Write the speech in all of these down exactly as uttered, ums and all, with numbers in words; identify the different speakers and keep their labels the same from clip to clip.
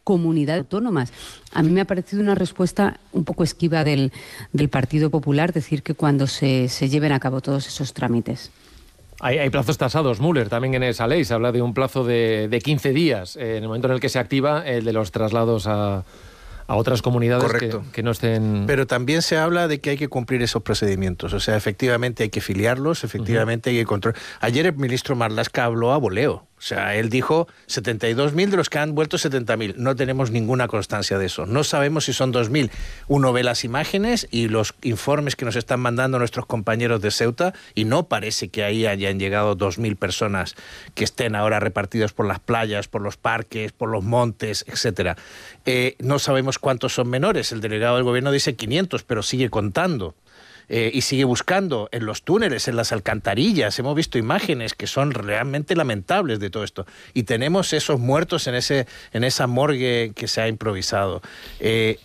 Speaker 1: comunidades autónomas. A mí me ha parecido una respuesta un poco esquiva del, del Partido Popular decir que cuando se, se lleven a cabo todos esos trámites.
Speaker 2: Hay, hay plazos tasados, Müller, también en esa ley. Se habla de un plazo de, de quince días, eh, en el momento en el que se activa el de los traslados a, a otras comunidades que, que no estén...
Speaker 3: Pero también se habla de que hay que cumplir esos procedimientos. O sea, efectivamente hay que filiarlos, efectivamente uh-huh. hay que controlar. Ayer el ministro Marlaska habló a voleo. O sea, él dijo setenta y dos mil de los que han vuelto setenta mil. No tenemos ninguna constancia de eso. No sabemos si son dos mil. Uno ve las imágenes y los informes que nos están mandando nuestros compañeros de Ceuta y no parece que ahí hayan llegado dos mil personas que estén ahora repartidos por las playas, por los parques, por los montes, etcétera. Eh, no sabemos cuántos son menores. El delegado del gobierno dice quinientos, pero sigue contando. Eh, y sigue buscando en los túneles, en las alcantarillas. Hemos visto imágenes que son realmente lamentables de todo esto. Y tenemos esos muertos en, ese, en esa morgue que se ha improvisado. Eh,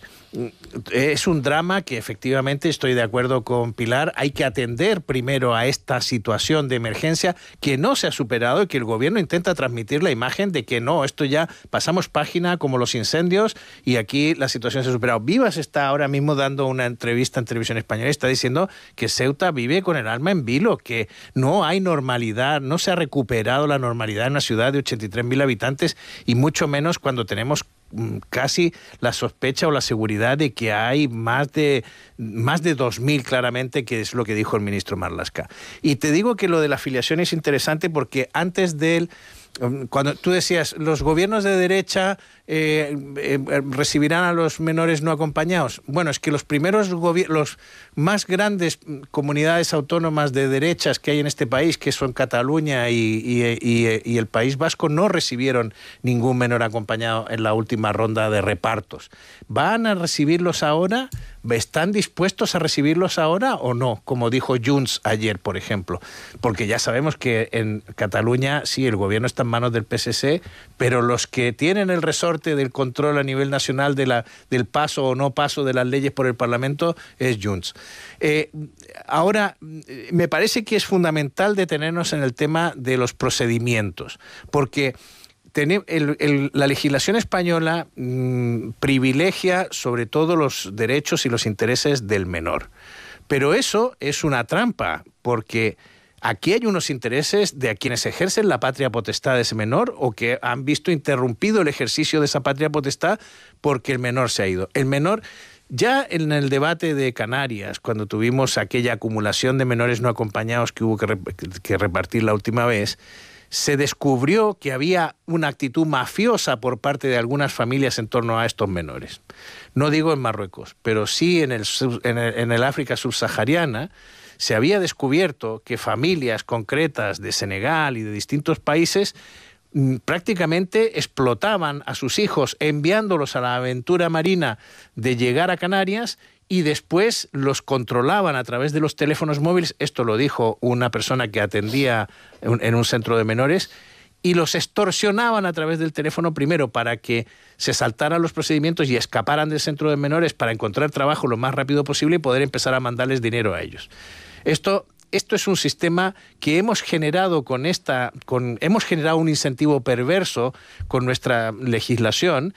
Speaker 3: es un drama que efectivamente, estoy de acuerdo con Pilar, hay que atender primero a esta situación de emergencia que no se ha superado y que el gobierno intenta transmitir la imagen de que no, esto ya pasamos página como los incendios y aquí la situación se ha superado. Vivas está ahora mismo dando una entrevista en Televisión Española y está diciendo que Ceuta vive con el alma en vilo, que no hay normalidad, no se ha recuperado la normalidad en una ciudad de ochenta y tres mil habitantes y mucho menos cuando tenemos casi la sospecha o la seguridad de que hay más de más de dos mil claramente, que es lo que dijo el ministro Marlaska. Y te digo que lo de la afiliación es interesante porque antes de él, cuando tú decías, los gobiernos de derecha eh, eh, recibirán a los menores no acompañados. Bueno, es que los primeros gobiernos, los más grandes comunidades autónomas de derechas que hay en este país, que son Cataluña y, y, y, y el País Vasco, no recibieron ningún menor acompañado en la última ronda de repartos. ¿Van a recibirlos ahora? ¿Están dispuestos a recibirlos ahora o no? Como dijo Junts ayer, por ejemplo. Porque ya sabemos que en Cataluña sí, el gobierno está en manos del P S C, pero los que tienen el resorte del control a nivel nacional de la, del paso o no paso de las leyes por el Parlamento es Junts. Eh, ahora, me parece que es fundamental detenernos en el tema de los procedimientos, porque El, el, la legislación española mmm, privilegia sobre todo los derechos y los intereses del menor. Pero eso es una trampa, porque aquí hay unos intereses de a quienes ejercen la patria potestad de ese menor o que han visto interrumpido el ejercicio de esa patria potestad porque el menor se ha ido. El menor... Ya en el debate de Canarias, cuando tuvimos aquella acumulación de menores no acompañados que hubo que, rep- que repartir la última vez, se descubrió que había una actitud mafiosa por parte de algunas familias en torno a estos menores. No digo en Marruecos, pero sí en el, en el, en el África subsahariana se había descubierto que familias concretas de Senegal y de distintos países prácticamente explotaban a sus hijos enviándolos a la aventura marina de llegar a Canarias y después los controlaban a través de los teléfonos móviles. Esto lo dijo una persona que atendía en un centro de menores, y los extorsionaban a través del teléfono primero para que se saltaran los procedimientos y escaparan del centro de menores para encontrar trabajo lo más rápido posible y poder empezar a mandarles dinero a ellos. Esto Esto es un sistema que hemos generado con esta, con, hemos generado un incentivo perverso con nuestra legislación,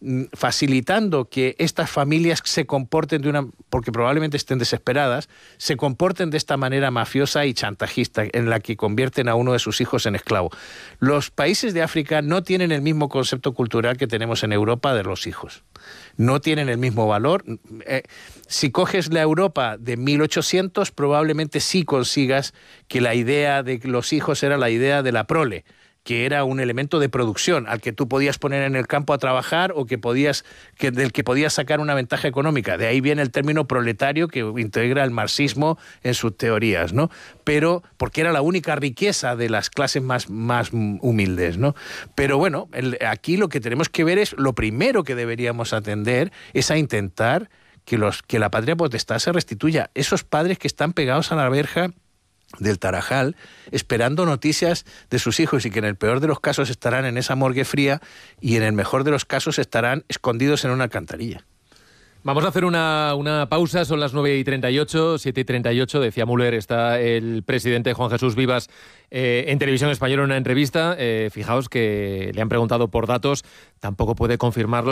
Speaker 3: facilitando que estas familias se comporten de una, porque probablemente estén desesperadas, se comporten de esta manera mafiosa y chantajista en la que convierten a uno de sus hijos en esclavo. Los países de África no tienen el mismo concepto cultural que tenemos en Europa de los hijos. No tienen el mismo valor. Eh, si coges la Europa de mil ochocientos, probablemente sí consigas que la idea de los hijos era la idea de la prole, que era un elemento de producción al que tú podías poner en el campo a trabajar o que podías, que, del que podías sacar una ventaja económica. De ahí viene el término proletario que integra el marxismo en sus teorías, ¿no? Pero porque era la única riqueza de las clases más, más humildes, ¿no? Pero bueno, el, aquí lo que tenemos que ver es, lo primero que deberíamos atender es a intentar que, los, que la patria potestad se restituya. Esos padres que están pegados a la verja del Tarajal, esperando noticias de sus hijos y que en el peor de los casos estarán en esa morgue fría y en el mejor de los casos estarán escondidos en una alcantarilla.
Speaker 2: Vamos a hacer una, una pausa, son las nueve y treinta y ocho, siete y treinta y ocho, decía Müller, está el presidente Juan Jesús Vivas eh, en Televisión Española en una entrevista. Eh, fijaos que le han preguntado por datos, tampoco puede confirmarlos.